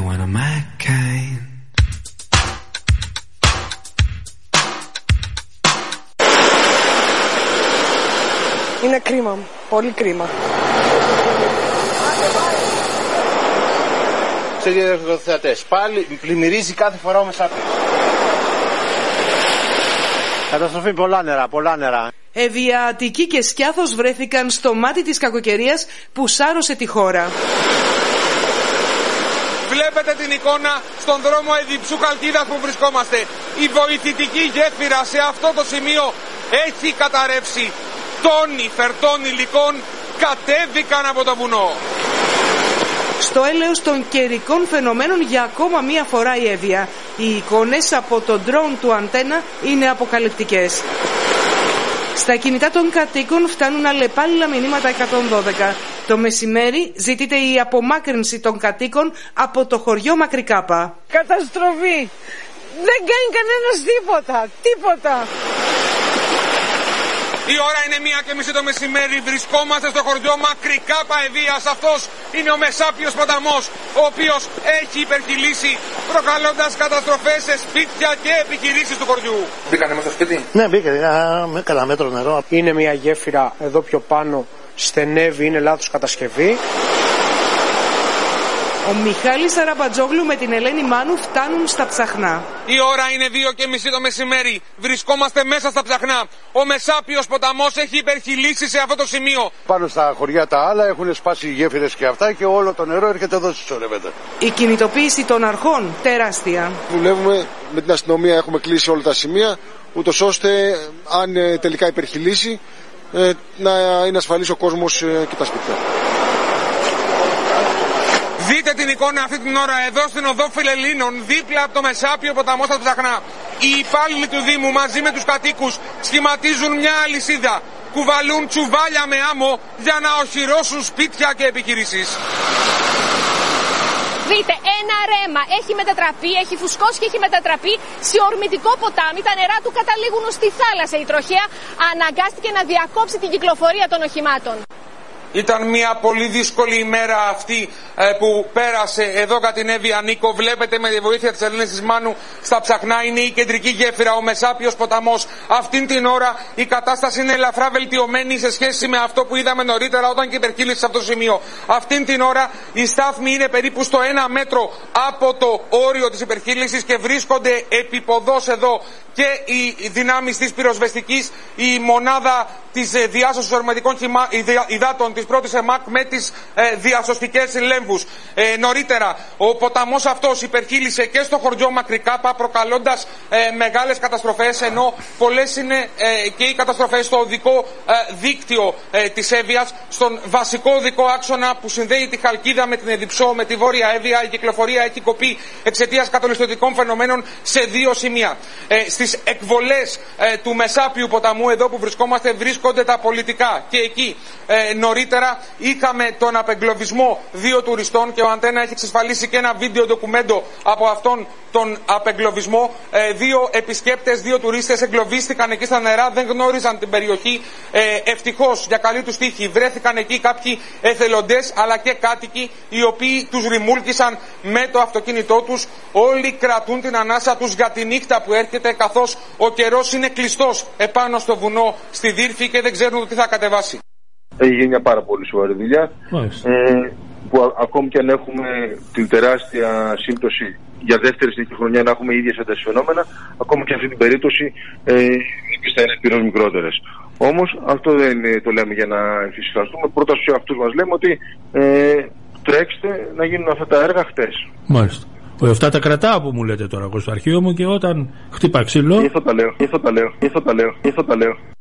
one of my kind. Είναι κρίμα, πολύ κρίμα. Σε θεατές, πάλι πλημμυρίζει κάθε φορά ο Μεσάπης. Καταστροφή, πολλά νερά. Εύβοια, Αττική και Σκιάθος βρέθηκαν στο μάτι της κακοκαιρίας που σάρωσε τη χώρα. Βλέπετε την εικόνα στον δρόμο Εδιψού Χαλκίδας που βρισκόμαστε. Η βοηθητική γέφυρα σε αυτό το σημείο έχει καταρρεύσει. Τόνοι φερτών υλικών κατέβηκαν από το βουνό. Στο έλεος των καιρικών φαινομένων για ακόμα μία φορά η Εύβοια. Οι εικόνες από το ντρόουν του Αντένα είναι αποκαλυπτικές. Στα κινητά των κατοίκων φτάνουν αλλεπάλληλα μηνύματα 112. Το μεσημέρι ζητείται η απομάκρυνση των κατοίκων από το χωριό Μακρικάπα. Καταστροφή! Δεν κάνει κανένας τίποτα! Η ώρα είναι 1:30 το μεσημέρι. Βρισκόμαστε στο χωριό Μακρικάπα Εβίας. Αυτός είναι ο Μεσάπιος ποταμός, ο οποίος έχει υπερκυλήσει, προκαλώντας καταστροφές σε σπίτια και επιχειρήσεις του χωριού. Μπήκανε μέσα στο σπίτι? Ναι, μπήκε. Καλά μέτρο νερό. Είναι μια γέφυρα εδώ πιο πάνω, στενεύει, είναι λάθος κατασκευή. Ο Μιχάλης Αραμπατζόγλου με την Ελένη Μάνου φτάνουν στα Ψαχνά. Η ώρα είναι 2:30 το μεσημέρι. Βρισκόμαστε μέσα στα Ψαχνά. Ο Μεσάπιος ποταμός έχει υπερχειλήσει σε αυτό το σημείο. Πάνω στα χωριά τα άλλα έχουν σπάσει γέφυρες και αυτά και όλο το νερό έρχεται εδώ συσσωρεύεται. Η κινητοποίηση των αρχών τεράστια. Δουλεύουμε με την αστυνομία, έχουμε κλείσει όλα τα σημεία, ούτως ώστε αν τελικά υπερχειλήσει να είναι ασφαλής ο κόσμος και τα σπίτια. Δείτε την εικόνα αυτή την ώρα εδώ στην οδό Φιλελλήνων, δίπλα από το Μεσάπιο ποταμό στα Ψαχνά. Οι υπάλληλοι του Δήμου μαζί με τους κατοίκους σχηματίζουν μια αλυσίδα. Κουβαλούν τσουβάλια με άμμο για να οχυρώσουν σπίτια και επιχειρήσεις. Δείτε, ένα ρέμα έχει φουσκώσει και έχει μετατραπεί σε ορμητικό ποτάμι. Τα νερά του καταλήγουν στη θάλασσα. Η τροχέα αναγκάστηκε να διακόψει την κυκλοφορία των οχημάτων. Ήταν μια πολύ δύσκολη ημέρα αυτή που πέρασε εδώ κατά την Εύβοια, Νίκο. Βλέπετε με τη βοήθεια της Ελένης της Μάνου στα Ψαχνά είναι η κεντρική γέφυρα, ο Μεσάπιος ποταμός. Αυτήν την ώρα η κατάσταση είναι ελαφρά βελτιωμένη σε σχέση με αυτό που είδαμε νωρίτερα όταν υπερκύλησε σε αυτό το σημείο. Αυτήν την ώρα οι στάθμοι είναι περίπου στο 1 μέτρο από το όριο της υπερκύλησης και βρίσκονται επιποδός εδώ και οι δυνάμεις της πυροσβεστικής, η μονάδα της διάσωσης ορμητικών υδάτων της πρώτης ΕΜΑΚ με τις διασωστικές λέμβους. Νωρίτερα ο ποταμός αυτός υπερχείλησε και στο χωριό Μακρικάπα, προκαλώντας μεγάλες καταστροφές, ενώ πολλές είναι και οι καταστροφές στο οδικό δίκτυο της Εύβοιας, στον βασικό οδικό άξονα που συνδέει τη Χαλκίδα με την Εδιψό, με τη Βόρεια Εύβοια. Η κυκλοφορία έχει κοπεί εξαιτίας κατολιστωτικών φαινομένων σε 2 σημεία. Στις εκβολές του Μεσάπιου ποταμού, εδώ που βρισκόμαστε, βρίσκονται τα πολιτικά και εκεί νωρίτερα είχαμε τον απεγκλωβισμό 2 τουριστών και ο Αντένα έχει εξασφαλίσει και ένα βίντεο ντοκουμέντο από αυτόν τον απεγκλωβισμό. 2 επισκέπτες, 2 τουρίστες εγκλωβίστηκαν εκεί στα νερά, δεν γνώριζαν την περιοχή. Ευτυχώς, για καλή τους τύχη, βρέθηκαν εκεί κάποιοι εθελοντές αλλά και κάτοικοι οι οποίοι τους ρημούλκησαν με το αυτοκίνητό τους. Όλοι κρατούν την ανάσα τους για τη νύχτα που έρχεται, καθώς ο καιρός είναι κλειστός επάνω στο βουνό στη Δύρφη και δεν ξέρουν τι θα κατεβάσει. Έχει γίνει μια πάρα πολύ σοβαρή δουλειά που ακόμη και αν έχουμε την τεράστια σύμπτωση για δεύτερη συνεχή χρονιά να έχουμε ίδιες έντασες φαινόμενα, ακόμα και αυτή την περίπτωση οι θα είναι πυρός μικρότερες. Όμως αυτό δεν το λέμε για να εφησυχαστούμε. Πρώτα σε αυτούς μας λέμε ότι τρέξτε να γίνουν αυτά τα έργα χτες. Μάλιστα. Αυτά τα κρατάω που μου λέτε τώρα εγώ στο αρχείο μου και όταν χτύπα ξύλο. Γι' αυτό τα λέω.